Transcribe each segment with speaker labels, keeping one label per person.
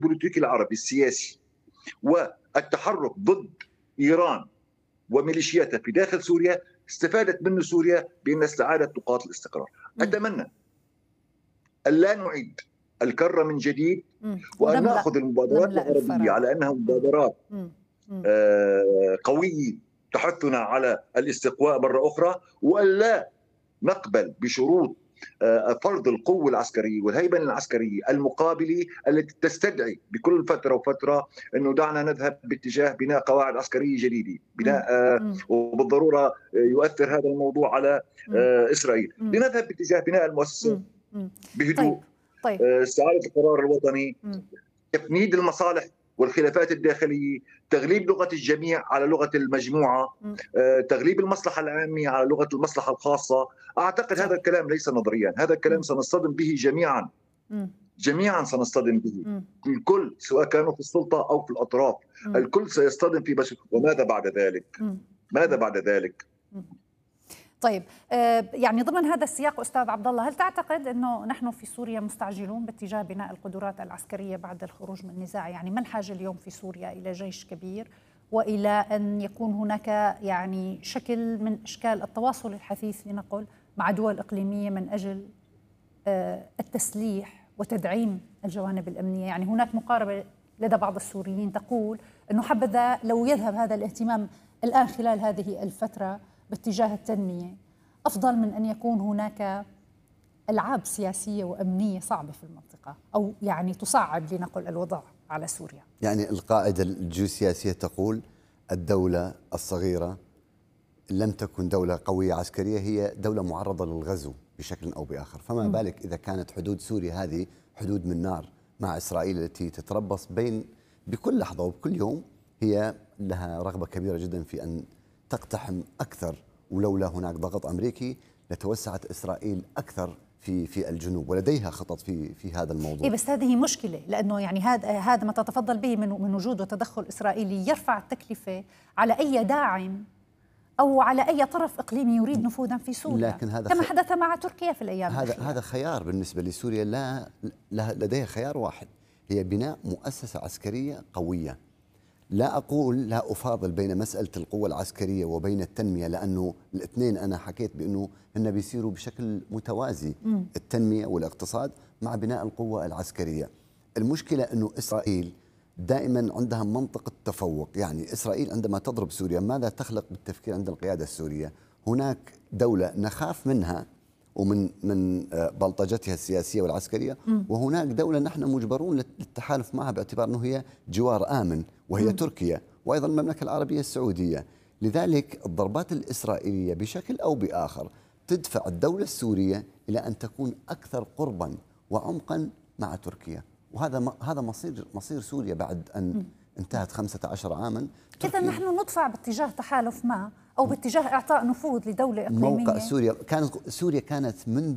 Speaker 1: الجيوبوليتيكي العربي السياسي والتحرك ضد إيران وميليشياتها في داخل سوريا، استفادت منه سوريا بأن استعادت نقاط الاستقرار. أتمنى أن لا نعيد الكرة من جديد، وأن نأخذ المبادرات العربية على أنها مبادرات قوية تحثنا على الاستقواء مرة أخرى، وأن لا نقبل بشروط فرض القوة العسكرية والهيمنة العسكرية المقابلة التي تستدعي بكل فترة وفترة أنه دعنا نذهب باتجاه بناء قواعد عسكرية جديدة، بناء وبالضرورة يؤثر هذا الموضوع على إسرائيل. لنذهب باتجاه بناء المؤسسة بهدوء، استعادة القرار الوطني، تفنيد المصالح والخلافات الداخلية، تغليب لغة الجميع على لغة المجموعة، تغليب المصلحة العامة على لغة المصلحة الخاصة. أعتقد هذا الكلام ليس نظريا، هذا الكلام سنصطدم به جميعا، جميعا سنصطدم به، الكل سواء كانوا في السلطة أو في الأطراف، الكل سيصطدم في بشر. وماذا بعد ذلك؟ ماذا بعد ذلك؟
Speaker 2: طيب، يعني ضمن هذا السياق أستاذ عبد الله، هل تعتقد أنه نحن في سوريا مستعجلون باتجاه بناء القدرات العسكرية بعد الخروج من النزاع؟ يعني ما الحاجة اليوم في سوريا إلى جيش كبير وإلى أن يكون هناك يعني شكل من أشكال التواصل الحثيث لنقل مع دول إقليمية من أجل التسليح وتدعيم الجوانب الأمنية؟ يعني هناك مقاربة لدى بعض السوريين تقول أنه حبذا لو يذهب هذا الاهتمام الآن خلال هذه الفترة باتجاه التنمية، أفضل من أن يكون هناك ألعاب سياسية وأمنية صعبة في المنطقة، أو يعني تصعب لنقل الوضع على سوريا.
Speaker 3: يعني القاعدة الجيوسياسية تقول الدولة الصغيرة لم تكن دولة قوية عسكرية، هي دولة معرضة للغزو بشكل أو بآخر. فما بالك إذا كانت حدود سوريا هذه حدود من نار مع إسرائيل التي تتربص بكل لحظة وبكل يوم، هي لها رغبة كبيرة جدا في أن تقتحم أكثر، ولولا هناك ضغط أمريكي لتوسعت إسرائيل أكثر في الجنوب، ولديها خطط في هذا الموضوع.
Speaker 2: بس هذه مشكلة، لأنه يعني هذا ما تتفضل به من وجود وتدخل إسرائيلي يرفع التكلفة على أي داعم أو على أي طرف إقليمي يريد نفوذا في سوريا، لكن هذا كما حدث مع تركيا في الأيام الأخيرة.
Speaker 3: هذا خيار بالنسبة لسوريا، لا لديها خيار واحد، هي بناء مؤسسة عسكرية قوية. لا أقول لا أفاضل بين مسألة القوة العسكرية وبين التنمية، لأنه الاثنين أنا حكيت بأنه هن بيصيروا بشكل متوازي، التنمية والاقتصاد مع بناء القوة العسكرية. المشكلة أنه إسرائيل دائما عندها منطقة تفوق. يعني إسرائيل عندما تضرب سوريا ماذا تخلق بالتفكير عند القيادة السورية؟ هناك دولة نخاف منها ومن بلطجتها السياسية والعسكرية، وهناك دولة نحن مجبرون للتحالف معها باعتبار أنه هي جوار آمن، وهي تركيا وأيضا المملكة العربية السعودية. لذلك الضربات الإسرائيلية بشكل أو بآخر تدفع الدولة السورية إلى أن تكون أكثر قربا وعمقا مع تركيا، وهذا مصير سوريا بعد أن انتهت 15 عاما.
Speaker 2: إذا نحن ندفع باتجاه تحالف أو باتجاه إعطاء نفوذ لدولة إقليمية.
Speaker 3: موقع سوريا كانت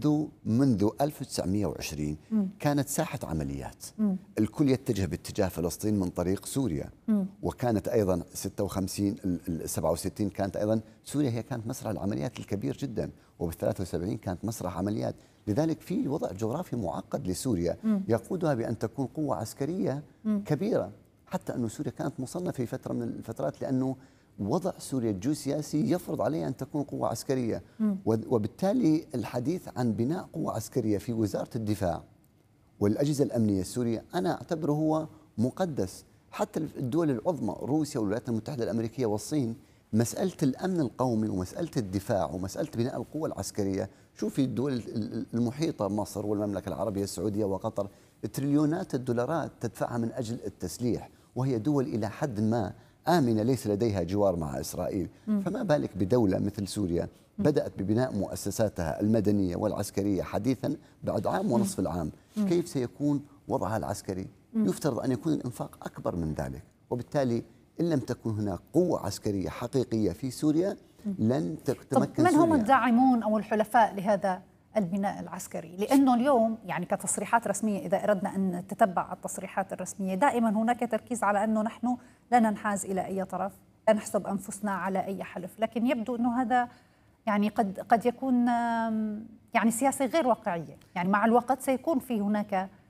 Speaker 3: منذ 1920 كانت ساحة عمليات. الكل يتجه باتجاه فلسطين من طريق سوريا، وكانت أيضا 56 67 كانت أيضا سوريا هي كانت مسرح العمليات الكبير جدا، وبال73 كانت مسرح عمليات. لذلك في وضع جغرافي معقد لسوريا يقودها بأن تكون قوة عسكرية كبيرة، حتى أن سوريا كانت مصنفة في فترة من الفترات لأنه وضع سوريا الجيوسياسي يفرض عليها أن تكون قوة عسكرية. وبالتالي الحديث عن بناء قوة عسكرية في وزارة الدفاع والأجهزة الأمنية السورية أنا أعتبره هو مقدس. حتى الدول العظمى روسيا والولايات المتحدة الأمريكية والصين، مسألة الأمن القومي ومسألة الدفاع ومسألة بناء القوة العسكرية، شوفي الدول المحيطة مصر والمملكة العربية السعودية وقطر تريليونات الدولارات تدفعها من أجل التسليح، وهي دول إلى حد ما آمنة ليس لديها جوار مع إسرائيل. فما بالك بدولة مثل سوريا بدأت ببناء مؤسساتها المدنية والعسكرية حديثا بعد عام ونصف العام. كيف سيكون وضعها العسكري؟ يفترض أن يكون الإنفاق أكبر من ذلك، وبالتالي إن لم تكن هناك قوة عسكرية حقيقية في سوريا لن تتمكن
Speaker 2: من
Speaker 3: سوريا.
Speaker 2: هم الداعمون أو الحلفاء لهذا البناء العسكري؟ لأنه اليوم يعني كتصريحات رسمية، إذا أردنا أن نتتبع التصريحات الرسمية، دائما هناك تركيز على أنه نحن لا ننحاز إلى أي طرف، لا نحسب أنفسنا على أي حلف، لكن يبدو أنه هذا يعني قد يكون يعني سياسة غير واقعية. يعني مع الوقت سيكون في هناك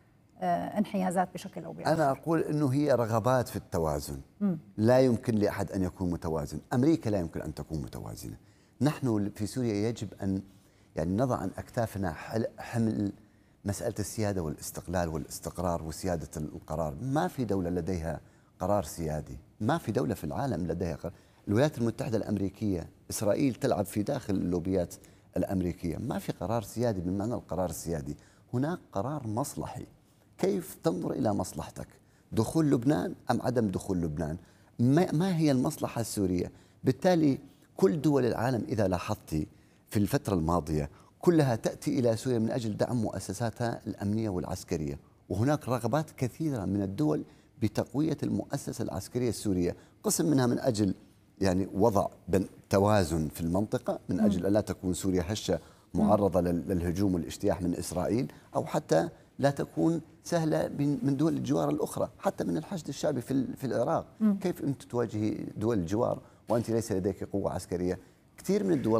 Speaker 2: انحيازات بشكل أو بآخر.
Speaker 3: أنا أقول أنه هي رغبات في التوازن. لا يمكن لأحد أن يكون متوازن. أمريكا لا يمكن أن تكون متوازنة. نحن في سوريا يجب أن يعني نضع عن أكتافنا حمل مسألة السيادة والاستقلال والاستقرار وسيادة القرار. ما في دولة لديها قرار سيادي، ما في دولة في العالم لديها قرار. الولايات المتحدة الأمريكية، إسرائيل تلعب في داخل اللوبيات الأمريكية. ما في قرار سيادي بمعنى القرار السيادي، هناك قرار مصلحي. كيف تنظر إلى مصلحتك؟ دخول لبنان أم عدم دخول لبنان؟ ما هي المصلحة السورية؟ بالتالي كل دول العالم إذا لاحظتي في الفترة الماضية كلها تأتي إلى سوريا من أجل دعم مؤسساتها الأمنية والعسكرية، وهناك رغبات كثيرة من الدول بتقوية المؤسسة العسكرية السورية، قسم منها من أجل يعني وضع توازن في المنطقة، من أجل ألا تكون سوريا هشة معرضة للهجوم والاجتياح من إسرائيل، أو حتى لا تكون سهلة من دول الجوار الأخرى، حتى من الحشد الشعبي في العراق. كيف أنت تواجهي دول الجوار وأنت ليس لديك قوة عسكرية؟ كثير من الدول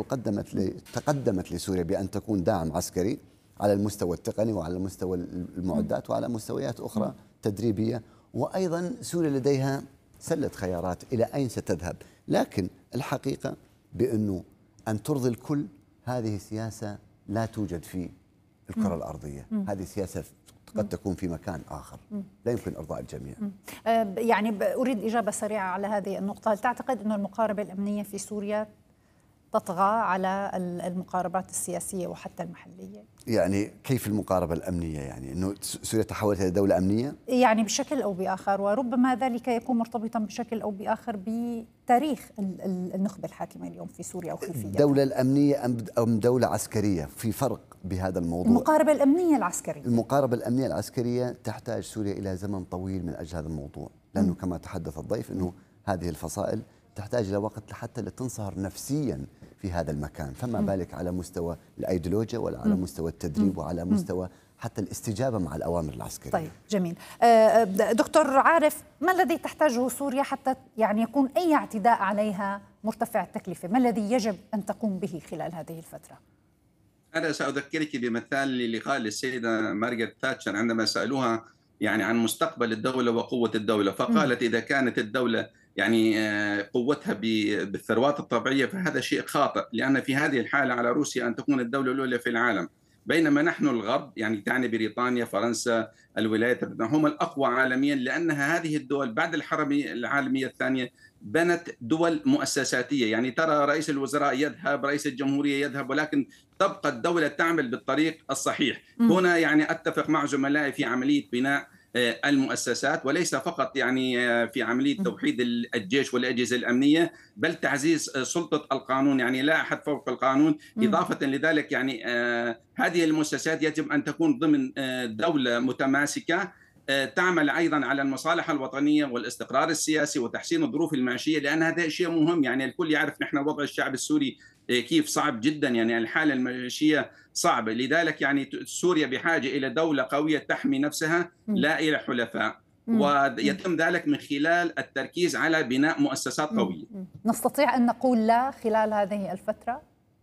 Speaker 3: تقدمت لسوريا بأن تكون داعم عسكري على المستوى التقني وعلى مستوى المعدات وعلى مستويات أخرى تدريبية، وأيضا سوريا لديها سلة خيارات إلى أين ستذهب. لكن الحقيقة بأنه أن ترضي الكل هذه سياسة لا توجد في الكرة الأرضية. هذه سياسة قد تكون في مكان آخر، لا يمكن إرضاء الجميع.
Speaker 2: يعني أريد إجابة سريعة على هذه النقطة. هل تعتقد أن المقاربة الأمنية في سوريا تطغى على المقاربات السياسية وحتى المحلية؟
Speaker 3: يعني كيف المقاربة الأمنية؟ يعني أنه سوريا تحولت إلى دولة أمنية؟
Speaker 2: يعني بشكل أو بآخر، وربما ذلك يكون مرتبطا بشكل أو بآخر بتاريخ النخبة الحاكمة اليوم في سوريا أو خلفيتها.
Speaker 3: الدولة الأمنية أم دولة عسكرية؟ في فرق بهذا الموضوع.
Speaker 2: المقاربة الأمنية العسكرية.
Speaker 3: المقاربة الأمنية العسكرية تحتاج سوريا إلى زمن طويل من أجل هذا الموضوع، لأنه كما تحدث الضيف أنه هذه الفصائل تحتاج إلى وقت حتى لتنصهر نفسيا في هذا المكان، فما بالك على مستوى الأيديولوجيا ولا على مستوى التدريب وعلى مستوى حتى الاستجابة مع الأوامر العسكرية.
Speaker 2: طيب جميل. دكتور عارف، ما الذي تحتاجه سوريا حتى يعني يكون أي اعتداء عليها مرتفع التكلفة؟ ما الذي يجب أن تقوم به خلال هذه الفترة؟
Speaker 4: أنا سأذكرك بمثال لقاء للسيدة مارغريت تاتشر عندما سألوها يعني عن مستقبل الدولة وقوة الدولة، فقالت إذا كانت الدولة يعني قوتها بالثروات الطبيعية فهذا شيء خاطئ، لأن في هذه الحالة على روسيا أن تكون الدولة الأولى في العالم، بينما نحن الغرب يعني تعني بريطانيا، فرنسا، الولايات المتحدة هم الأقوى عالميا، لأنها هذه الدول بعد الحرب العالمية الثانية بنت دول مؤسساتية. يعني ترى رئيس الوزراء يذهب، رئيس الجمهورية يذهب، ولكن تبقى الدولة تعمل بالطريق الصحيح. هنا يعني أتفق مع زملائي في عملية بناء المؤسسات، وليس فقط يعني في عملية توحيد الجيش والأجهزة الأمنية، بل تعزيز سلطة القانون، يعني لا أحد فوق القانون. إضافة لذلك يعني هذه المؤسسات يجب أن تكون ضمن دولة متماسكة تعمل أيضا على المصالح الوطنية والاستقرار السياسي وتحسين الظروف المعيشية، لأن هذا شيء مهم. يعني الكل يعرف نحن وضع الشعب السوري كيف صعب جدا، يعني الحالة المعيشية صعبة، لذلك يعني سوريا بحاجة إلى دولة قوية تحمي نفسها لا إلى حلفاء، ويتم ذلك من خلال التركيز على بناء مؤسسات قوية.
Speaker 2: نستطيع أن نقول لا خلال هذه الفترة؟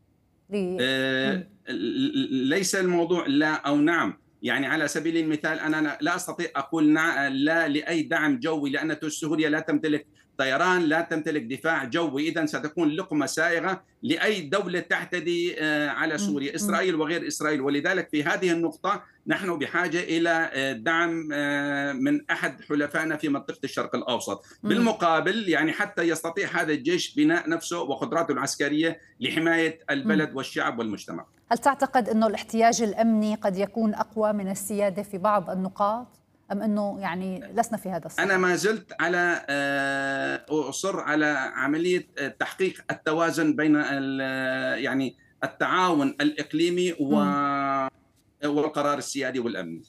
Speaker 4: ليس الموضوع لا أو نعم. يعني على سبيل المثال أنا لا أستطيع أقول لا لأي دعم جوي، لأن سوريا لا تمتلك طيران، لا تمتلك دفاع جوي، إذن ستكون لقمة سائغة لأي دولة تعتدي على سوريا، إسرائيل وغير إسرائيل. ولذلك في هذه النقطة نحن بحاجة إلى دعم من أحد حلفائنا في منطقة الشرق الأوسط. بالمقابل يعني حتى يستطيع هذا الجيش بناء نفسه وقدراته العسكرية لحماية البلد والشعب والمجتمع.
Speaker 2: هل تعتقد أنه الاحتياج الأمني قد يكون أقوى من السيادة في بعض النقاط، أم أنه يعني لسنا في هذا الصراع؟
Speaker 4: أنا ما زلت على أصر على عملية تحقيق التوازن بين يعني التعاون الإقليمي والقرار السيادي والأمني.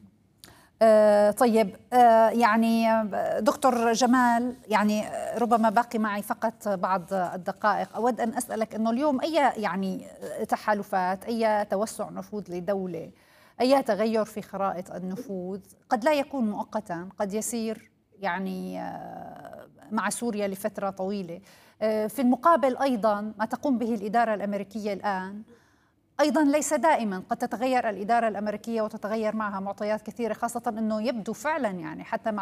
Speaker 2: طيب يعني دكتور جمال، يعني ربما باقي معي فقط بعض الدقائق. أود أن أسألك أنه اليوم أي يعني تحالفات، أي توسع نفوذ لدولة، أي تغير في خرائط النفوذ قد لا يكون مؤقتا، قد يسير يعني مع سوريا لفترة طويلة. في المقابل أيضا ما تقوم به الإدارة الأمريكية الآن أيضا ليس دائما، قد تتغير الإدارة الأمريكية وتتغير معها معطيات كثيرة، خاصة أنه يبدو فعلا يعني حتى مع